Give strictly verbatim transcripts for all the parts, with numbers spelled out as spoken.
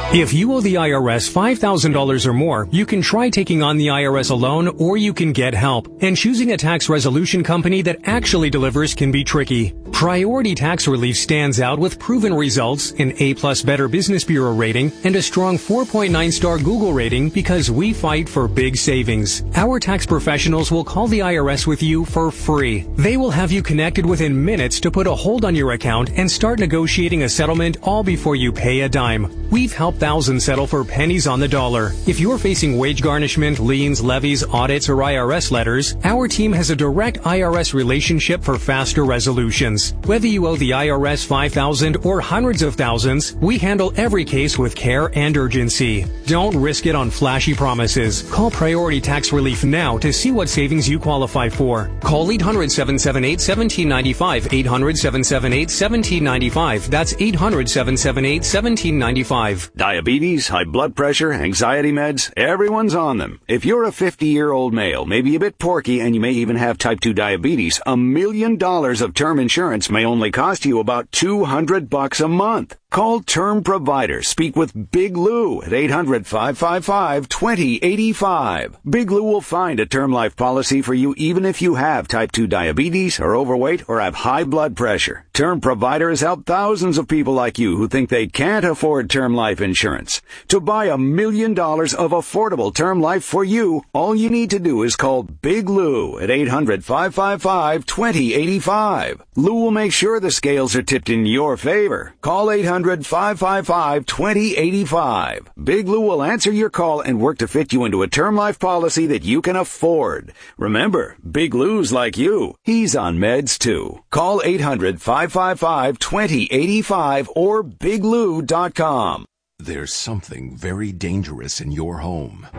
If you owe the I R S five thousand dollars or more, you can try taking on the I R S alone, or you can get help. And choosing a tax resolution company that actually delivers can be tricky. Priority Tax Relief stands out with proven results, an A-plus Better Business Bureau rating, and a strong four point nine star Google rating because we fight for big savings. Our tax professionals will call the I R S with you for free. They will have you connected within minutes to put a hold on your account and start negotiating a settlement all before you pay a dime. We've helped thousands settle for pennies on the dollar. If you're facing wage garnishment, liens, levies, audits, or I R S letters, our team has a direct I R S relationship for faster resolutions. Whether you owe the I R S five thousand dollars or hundreds of thousands, we handle every case with care and urgency. Don't risk it on flashy promises. Call Priority Tax Relief now to see what savings you qualify for. Call eight hundred, seven seven eight, one seven nine five, eight hundred, seven seven eight, one seven nine five. That's eight hundred, seven seven eight, one seven nine five. Diabetes, high blood pressure, anxiety meds, everyone's on them. If you're a fifty-year-old male, maybe a bit porky, and you may even have type two diabetes, a million dollars of term insurance may only cost you about two hundred bucks a month. Call Term Provider. Speak with Big Lou at eight hundred, five five five, two zero eight five. Big Lou will find a term life policy for you even if you have type two diabetes, are overweight, or have high blood pressure. Term Provider has helped thousands of people like you who think they can't afford term life insurance. To buy a million dollars of affordable term life for you, all you need to do is call Big Lou at eight hundred, five five five, two zero eight five. Lou will make sure the scales are tipped in your favor. Call eight hundred, five five five, two zero eight five. Big Lou will answer your call and work to fit you into a term life policy that you can afford. Remember, Big Lou's like you. He's on meds too. Call eight hundred, five five five, two zero eight five or big lou dot com. There's something very dangerous in your home.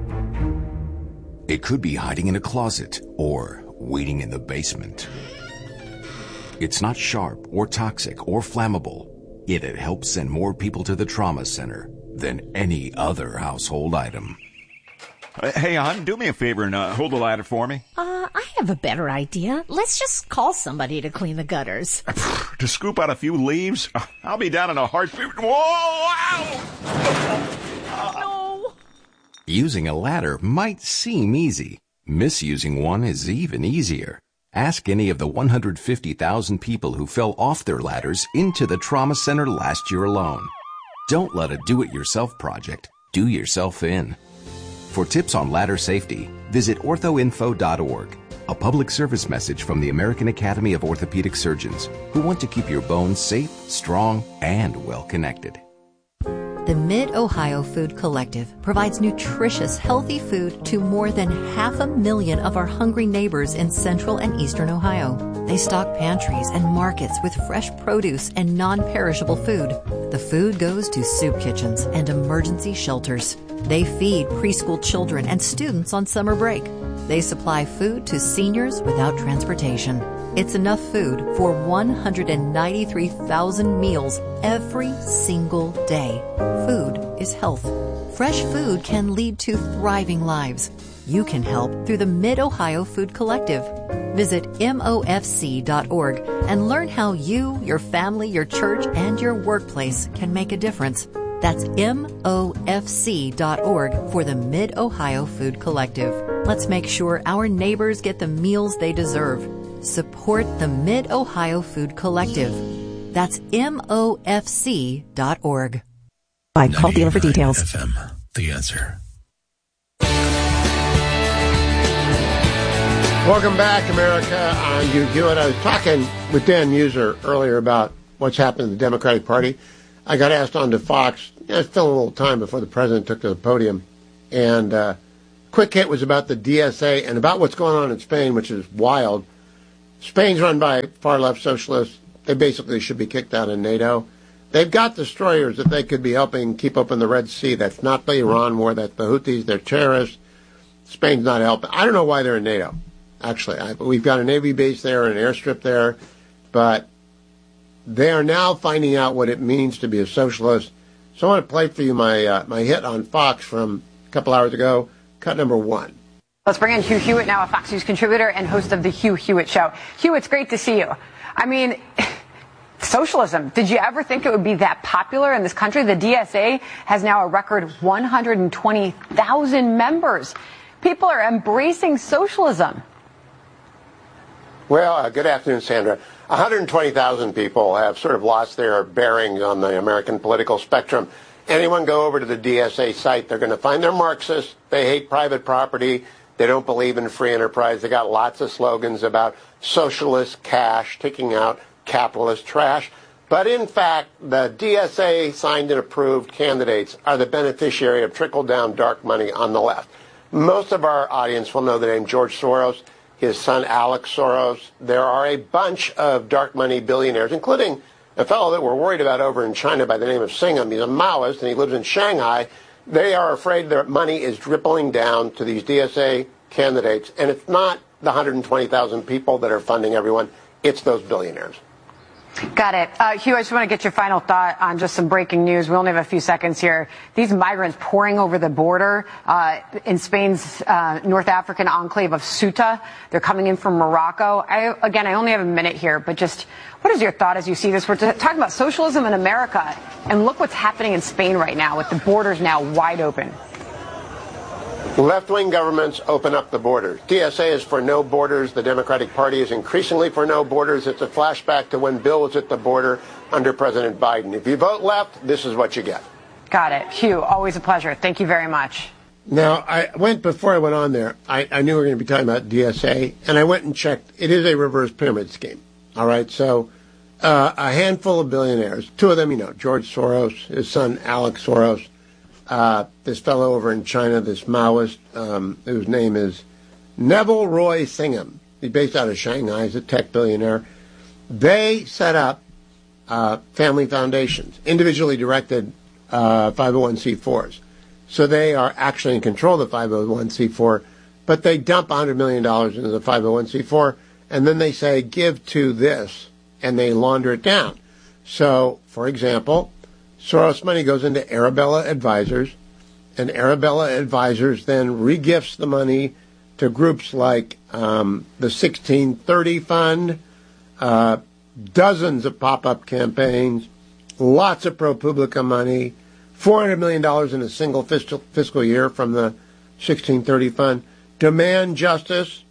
It could be hiding in a closet or waiting in the basement. It's not sharp or toxic or flammable, yet it helps send more people to the trauma center than any other household item. Hey, hon, do me a favor and uh, hold the ladder for me. Uh, I have a better idea. Let's just call somebody to clean the gutters. To scoop out a few leaves? I'll be down in a heartbeat. Whoa! Ow! No! Using a ladder might seem easy. Misusing one is even easier. Ask any of the one hundred fifty thousand people who fell off their ladders into the trauma center last year alone. Don't let a do-it-yourself project do yourself in. For tips on ladder safety, visit ortho info dot org, a public service message from the American Academy of Orthopedic Surgeons, who want to keep your bones safe, strong, and well-connected. The Mid-Ohio Food Collective provides nutritious, healthy food to more than half a million of our hungry neighbors in central and eastern Ohio. They stock pantries and markets with fresh produce and non-perishable food. The food goes to soup kitchens and emergency shelters. They feed preschool children and students on summer break. They supply food to seniors without transportation. It's enough food for one hundred ninety-three thousand meals every single day. Food is health. Fresh food can lead to thriving lives. You can help through the Mid-Ohio Food Collective. Visit M O F C dot org and learn how you, your family, your church, and your workplace can make a difference. That's M O F C dot org for the Mid-Ohio Food Collective. Let's make sure our neighbors get the meals they deserve. Support the Mid-Ohio Food Collective. That's M O F C dot org. I call dealer for details. F M, the answer. Welcome back, America. I'm Hugh Hewitt. I was talking with Dan Muser earlier about what's happened in the Democratic Party. I got asked on to Fox. I was filling a little time before the president took to the podium. And uh, quick hit was about the D S A and about what's going on in Spain, which is wild. Spain's run by far-left socialists. They basically should be kicked out of NATO. They've got destroyers that they could be helping keep open the Red Sea. That's not the Iran war. That's the Houthis. They're terrorists. Spain's not helping. I don't know why they're in NATO, actually. I, we've got a Navy base there and an airstrip there. But they are now finding out what it means to be a socialist. So I want to play for you my uh, my hit on Fox from a couple hours ago, cut number one. Let's bring in Hugh Hewitt now, a Fox News contributor and host of the Hugh Hewitt Show. Hugh, it's great to see you. I mean, socialism. Did you ever think it would be that popular in this country? The D S A has now a record one hundred twenty thousand members. People are embracing socialism. Well, uh, good afternoon, Sandra. one hundred twenty thousand people have sort of lost their bearings on the American political spectrum. Anyone go over to the D S A site, they're going to find they're Marxists. They hate private property. They don't believe in free enterprise. They got lots of slogans about socialist cash, taking out capitalist trash. But in fact, the D S A signed and approved candidates are the beneficiary of trickle-down dark money on the left. Most of our audience will know the name George Soros, his son Alex Soros. There are a bunch of dark money billionaires, including a fellow that we're worried about over in China by the name of Singham. He's a Maoist, and he lives in Shanghai. They are afraid their money is dribbling down to these D S A candidates, and it's not the one hundred twenty thousand people that are funding everyone. It's those billionaires. Got it. Uh, Hugh, I just want to get your final thought on just some breaking news. We only have a few seconds here. These migrants pouring over the border uh, in Spain's uh, North African enclave of Ceuta. They're coming in from Morocco. I, again, I only have a minute here, but just what is your thought as you see this? We're t- talking about socialism in America, and look what's happening in Spain right now with the borders now wide open. Left-wing governments open up the borders. D S A is for no borders. The Democratic Party is increasingly for no borders. It's a flashback to when Bill was at the border under President Biden. If you vote left, this is what you get. Got it. Hugh, always a pleasure. Thank you very much. Now, I went, before I went on there, I, I knew we were going to be talking about D S A, and I went and checked. It is a reverse pyramid scheme. All right, so uh, a handful of billionaires, two of them, you know, George Soros, his son Alex Soros, Uh, this fellow over in China, this Maoist, um, whose name is Neville Roy Singham. He's based out of Shanghai. He's a tech billionaire. They set up uh, family foundations, individually directed uh, five oh one c fours. So they are actually in control of the five oh one c four, but they dump one hundred million dollars into the five oh one c four, and then they say, give to this, and they launder it down. So, for example, Soros money goes into Arabella Advisors, and Arabella Advisors then regifts the money to groups like um, the sixteen thirty Fund, uh, dozens of pop-up campaigns, lots of ProPublica money, four hundred million dollars in a single fiscal, fiscal year from the sixteen thirty Fund. Demand Justice,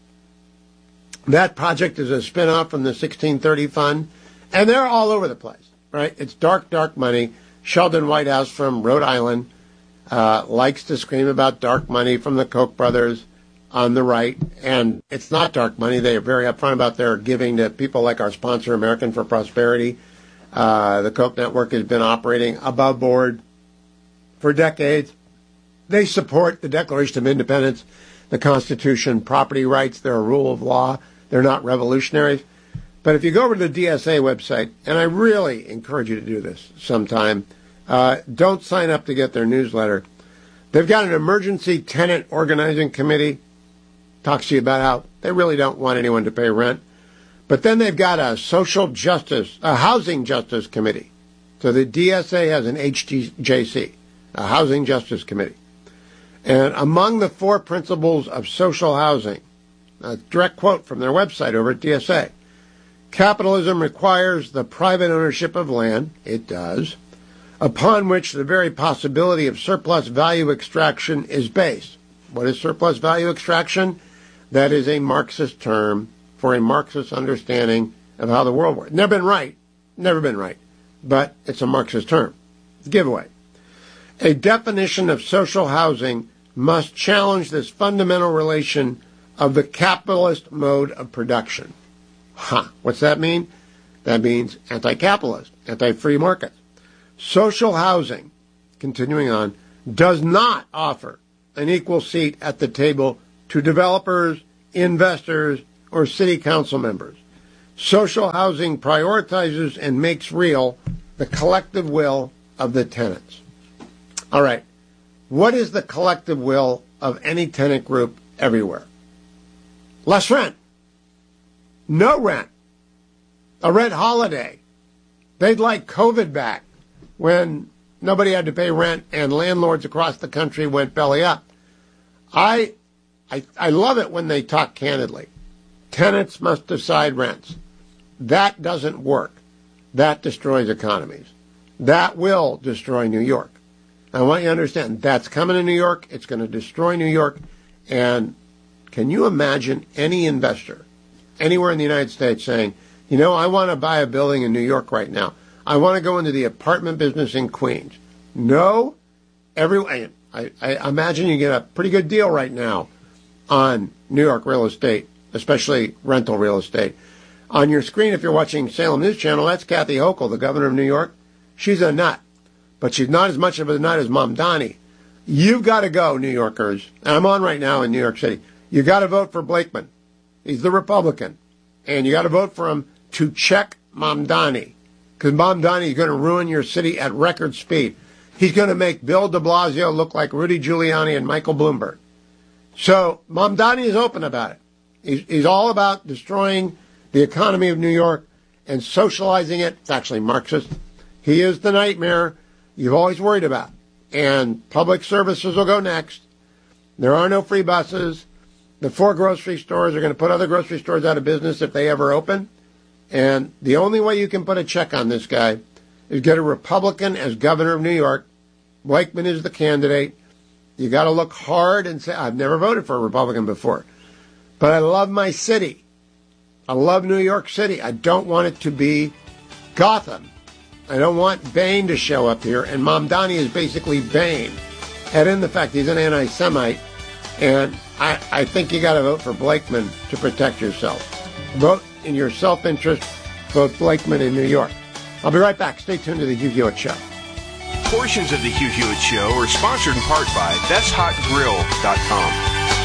that project is a spin-off from the sixteen thirty Fund, and they're all over the place, right? It's dark, dark money. Sheldon Whitehouse from Rhode Island uh, likes to scream about dark money from the Koch brothers on the right, and it's not dark money. They are very upfront about their giving to people like our sponsor, American for Prosperity. Uh, the Koch network has been operating above board for decades. They support the Declaration of Independence, the Constitution, property rights. They're a rule of law. They're not revolutionaries. But if you go over to the D S A website, and I really encourage you to do this sometime, uh, don't sign up to get their newsletter. They've got an emergency tenant organizing committee. Talks to you about how they really don't want anyone to pay rent. But then they've got a social justice, a housing justice committee. So the D S A has an H J C, a housing justice committee. And among the four principles of social housing, a direct quote from their website over at D S A, capitalism requires the private ownership of land, it does, upon which the very possibility of surplus value extraction is based. What is surplus value extraction? That is a Marxist term for a Marxist understanding of how the world works. Never been right, never been right, but it's a Marxist term. Giveaway. A definition of social housing must challenge this fundamental relation of the capitalist mode of production. Huh. What's that mean? That means anti-capitalist, anti-free market. Social housing, continuing on, does not offer an equal seat at the table to developers, investors, or city council members. Social housing prioritizes and makes real the collective will of the tenants. All right. What is the collective will of any tenant group everywhere? Less rent. No rent. A rent holiday. They'd like COVID back when nobody had to pay rent and landlords across the country went belly up. I, I, I love it when they talk candidly. Tenants must decide rents. That doesn't work. That destroys economies. That will destroy New York. I want you to understand, that's coming to New York. It's going to destroy New York. And can you imagine any investor anywhere in the United States saying, you know, I want to buy a building in New York right now. I want to go into the apartment business in Queens. No, everyone. I, I imagine you get a pretty good deal right now on New York real estate, especially rental real estate. On your screen, if you're watching Salem News Channel, that's Kathy Hochul, the governor of New York. She's a nut, but she's not as much of a nut as Mamdani. You've got to go, New Yorkers. And I'm on right now in New York City. You got to vote for Blakeman. He's the Republican. And you got to vote for him to check Mamdani. Because Mamdani is going to ruin your city at record speed. He's going to make Bill de Blasio look like Rudy Giuliani and Michael Bloomberg. So Mamdani is open about it. He's, he's all about destroying the economy of New York and socializing it. It's actually Marxist. He is the nightmare you've always worried about. And public services will go next. There are no free buses. The four grocery stores are going to put other grocery stores out of business if they ever open. And the only way you can put a check on this guy is get a Republican as governor of New York. Blakeman is the candidate. You got to look hard and say, I've never voted for a Republican before, but I love my city. I love New York City. I don't want it to be Gotham. I don't want Bane to show up here, and Mamdani is basically Bane. Add in the fact he's an anti-Semite, and I, I think you got to vote for Blakeman to protect yourself. Vote in your self-interest. Vote Blakeman in New York. I'll be right back. Stay tuned to the Hugh Hewitt Show. Portions of the Hugh Hewitt Show are sponsored in part by That's Hot Grill dot com.